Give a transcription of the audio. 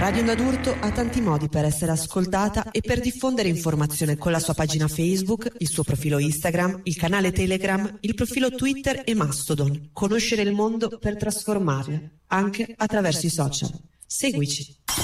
Radio Onda d'Urto ha tanti modi per essere ascoltata e per diffondere informazione con la sua pagina Facebook, il suo profilo Instagram, il canale Telegram, il profilo Twitter e Mastodon. Conoscere il mondo per trasformarlo, anche attraverso i social. Seguici.